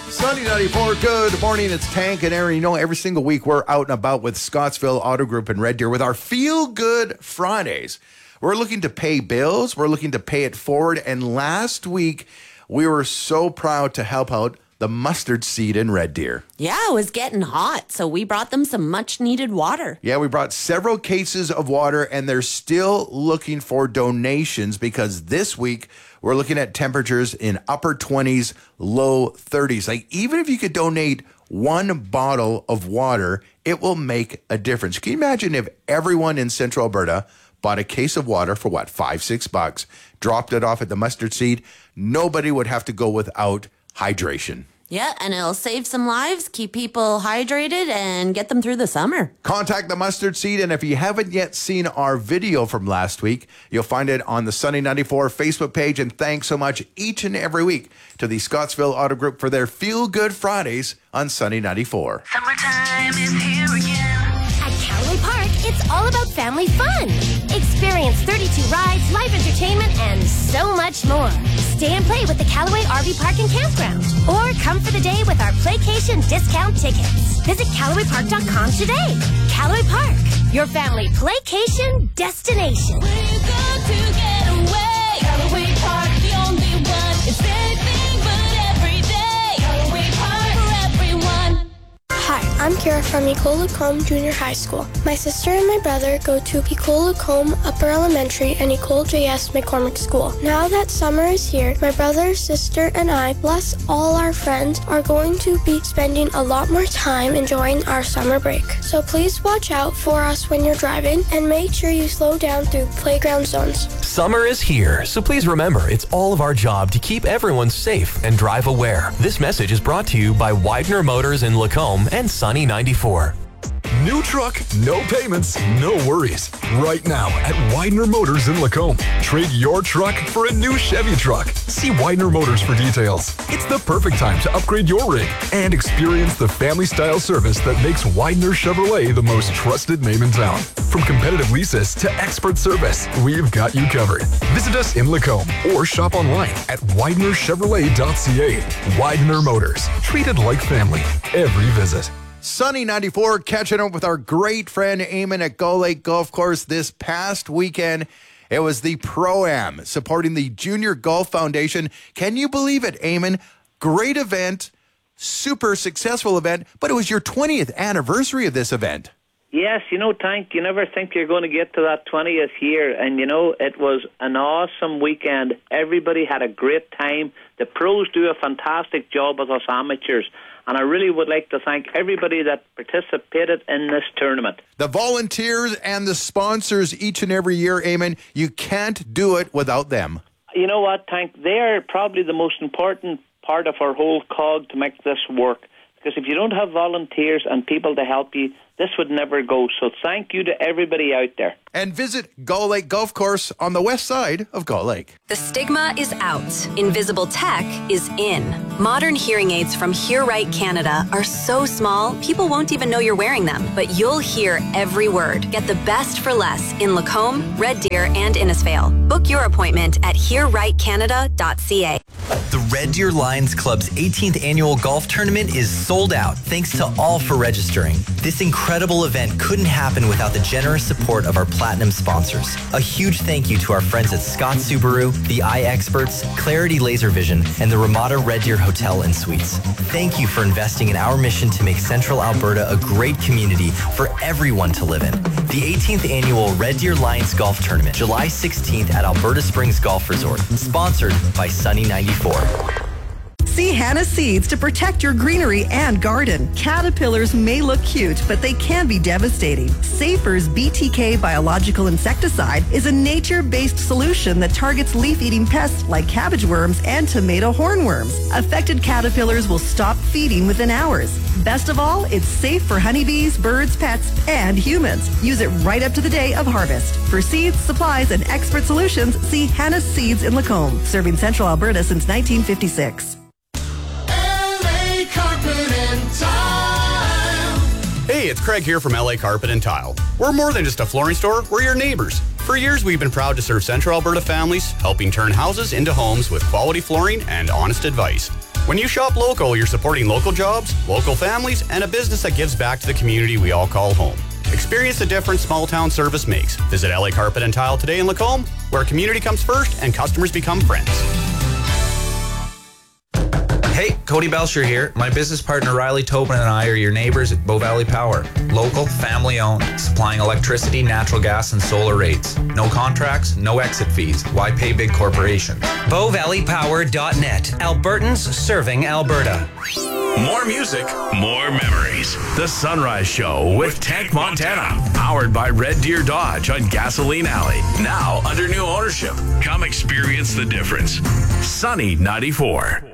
Sunny 94, good morning. It's Tank and Aaron. You know, every single week we're out and about with Scottsville Auto Group and Red Deer with our Feel Good Fridays. We're looking to pay bills. We're looking to pay it forward. And last week, we were so proud to help out the mustard seed in Red Deer. Yeah, it was getting hot, so we brought them some much-needed water. Yeah, we brought several cases of water, and they're still looking for donations because this week we're looking at temperatures in upper 20s, low 30s. Like, even if you could donate one bottle of water, it will make a difference. Can you imagine if everyone in Central Alberta bought a case of water for what, $5-6, dropped it off at the mustard seed? Nobody would have to go without hydration. Yeah, and it'll save some lives, keep people hydrated, and get them through the summer. Contact the Mustard Seed, and if you haven't yet seen our video from last week, you'll find it on the Sunny 94 Facebook page. And thanks so much each and every week to the Scottsville Auto Group for their Feel Good Fridays on Sunny 94. Summertime is here again. At Callaway Park, it's all about family fun. Experience 32 rides, live entertainment, and so much more. Stay and play with the Callaway RV Park and Campground. Or come for the day with our Playcation discount tickets. Visit CallawayPark.com today. Callaway Park, your family Playcation destination. We've got to get away. Callaway Park, the only one. It's anything but every day. Callaway Park for everyone. Hi, I'm Kira from Ecole Lacombe Junior High School. My sister and my brother go to Ecole Lacombe Upper Elementary and Ecole JS McCormick School. Now that summer is here, my brother, sister, and I, plus all our friends, are going to be spending a lot more time enjoying our summer break. So please watch out for us when you're driving and make sure you slow down through playground zones. Summer is here, so please remember it's all of our job to keep everyone safe and drive aware. This message is brought to you by Widener Motors in Lacombe and Sunny 94. New truck, no payments, no worries. Right now at Widener Motors in Lacombe. Trade your truck for a new Chevy truck. See Widener Motors for details. It's the perfect time to upgrade your rig and experience the family-style service that makes Widener Chevrolet the most trusted name in town. From competitive leases to expert service, we've got you covered. Visit us in Lacombe or shop online at WidenerChevrolet.ca. Widener Motors, treated like family every visit. Sunny 94, catching up with our great friend Eamon at Gull Lake Golf Course this past weekend. It was the Pro-Am supporting the Junior Golf Foundation. Can you believe it, Eamon? Great event, super successful event, but it was your 20th anniversary of this event. Yes, Tank, you never think you're going to get to that 20th year. And, it was an awesome weekend. Everybody had a great time. The pros do a fantastic job as us amateurs. And I really would like to thank everybody that participated in this tournament. The volunteers and the sponsors each and every year, Eamon, you can't do it without them. You know what, Tank? They are probably the most important part of our whole cog to make this work. Because if you don't have volunteers and people to help you, this would never go. So thank you to everybody out there. And visit Gull Lake Golf Course on the west side of Gull Lake. The stigma is out. Invisible tech is in. Modern hearing aids from Hear Right Canada are so small, people won't even know you're wearing them. But you'll hear every word. Get the best for less in Lacombe, Red Deer, and Innisfail. Book your appointment at hearrightcanada.ca. The Red Deer Lions Club's 18th annual golf tournament is sold out thanks to all for registering. This incredible event couldn't happen without the generous support of our platinum sponsors. A huge thank you to our friends at Scott Subaru, the Eye Experts, Clarity Laser Vision, and the Ramada Red Deer Hotel and Suites. Thank you for investing in our mission to make Central Alberta a great community for everyone to live in. The 18th annual Red Deer Lions Golf Tournament, July 16th at Alberta Springs Golf Resort, sponsored by Sunny 94. See Hannah Seeds to protect your greenery and garden. Caterpillars may look cute, but they can be devastating. Safer's BTK biological insecticide is a nature-based solution that targets leaf-eating pests like cabbage worms and tomato hornworms. Affected caterpillars will stop feeding within hours. Best of all, it's safe for honeybees, birds, pets, and humans. Use it right up to the day of harvest. For seeds, supplies, and expert solutions, see Hannah Seeds in Lacombe, serving Central Alberta since 1956. Hey, it's Craig here from LA Carpet and Tile. We're more than just a flooring store, we're your neighbors. For years, we've been proud to serve Central Alberta families, helping turn houses into homes with quality flooring and honest advice. When you shop local, you're supporting local jobs, local families, and a business that gives back to the community we all call home. Experience the difference small town service makes. Visit LA Carpet and Tile today in Lacombe, where community comes first and customers become friends. Hey, Cody Belcher here. My business partner Riley Tobin and I are your neighbors at Bow Valley Power. Local, family-owned, supplying electricity, natural gas, and solar rates. No contracts, no exit fees. Why pay big corporations? BowValleyPower.net. Albertans serving Alberta. More music, more memories. The Sunrise Show with Tank Montana. Powered by Red Deer Dodge on Gasoline Alley. Now under new ownership. Come experience the difference. Sunny 94.